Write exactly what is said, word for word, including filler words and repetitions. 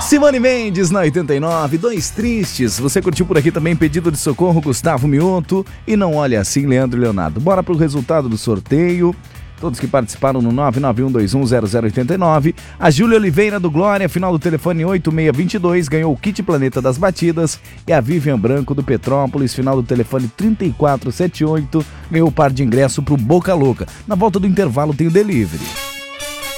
Simone Mendes na oitenta e nove, Dois Tristes. Você curtiu por aqui também Pedido de Socorro, Gustavo Mioto e Não Olha Assim, Leandro Leonardo. Bora pro resultado do sorteio. Todos que participaram no nove nove um dois um zero zero oito nove. A Júlia Oliveira do Glória, final do telefone oito seis dois dois, ganhou o kit Planeta das Batidas. E a Vivian Branco do Petrópolis, final do telefone trinta e quatro setenta e oito, ganhou o par de ingresso pro Boca Louca. Na volta do intervalo tem o delivery.